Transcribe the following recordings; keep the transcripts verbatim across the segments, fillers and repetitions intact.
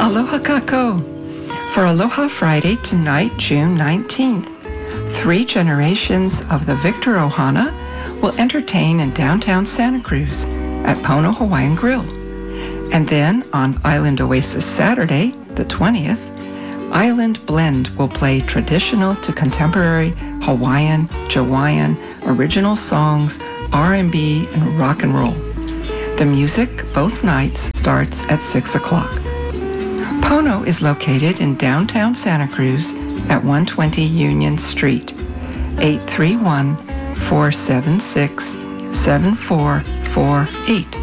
Aloha Kako! For Aloha Friday tonight, June nineteenth, three generations of the Victor Ohana will entertain in downtown Santa Cruz at Pono Hawaiian Grill. And then on Island Oasis Saturday, the twentieth, Island Blend will play traditional to contemporary Hawaiian, Jawaiian, original songs, R and B, and rock and roll. The music both nights starts at six o'clock. Pono is located in downtown Santa Cruz at one twenty Union Street, eight three one, four seven six, seven four four eight.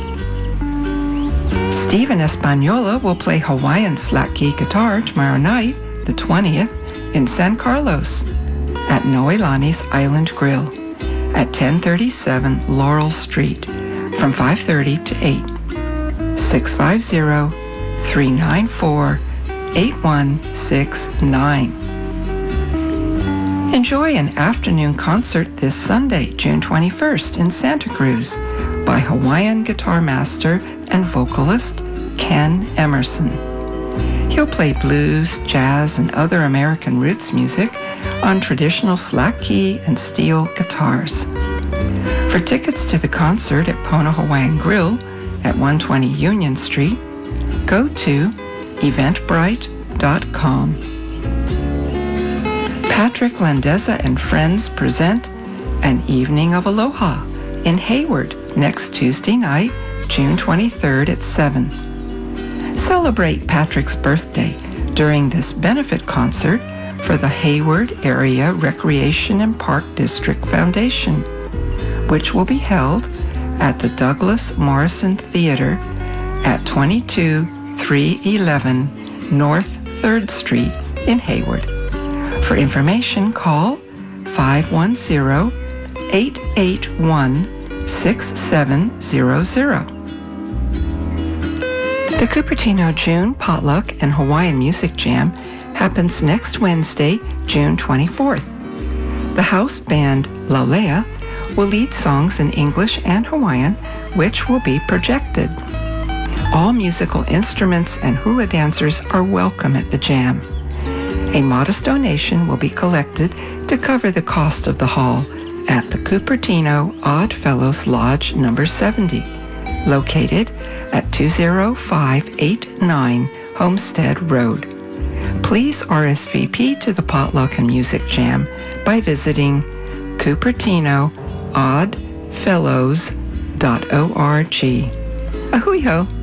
Steven Espanola will play Hawaiian slack key guitar tomorrow night, the twentieth, in San Carlos at Noelani's Island Grill at ten thirty-seven Laurel Street from five thirty to eight. six five zero, three nine four, eight one six nine. Enjoy an afternoon concert this Sunday, June twenty-first, in Santa Cruz by Hawaiian guitar master and vocalist Ken Emerson. He'll play blues, jazz, and other American roots music on traditional slack key and steel guitars. For tickets to the concert at Pono Hawaiian Grill at one twenty Union Street, go to eventbrite dot com. Patrick Landeza and friends present An Evening of Aloha in Hayward next Tuesday night, June twenty-third at seven. Celebrate Patrick's birthday during this benefit concert for the Hayward Area Recreation and Park District Foundation, which will be held at the Douglas Morrison Theater at twenty-two three eleven North third Street in Hayward. For information, call five one zero, eight eight one, six seven zero zero. The Cupertino June Potluck and Hawaiian Music Jam happens next Wednesday, June twenty-fourth. The house band Laulea will lead songs in English and Hawaiian, which will be projected. All musical instruments and hula dancers are welcome at the jam. A modest donation will be collected to cover the cost of the hall at the Cupertino Odd Fellows Lodge number seventy, located at two oh five eight nine Homestead Road. Please R S V P to the Potluck and Music Jam by visiting cupertino odd fellows dot org. Ahui ho!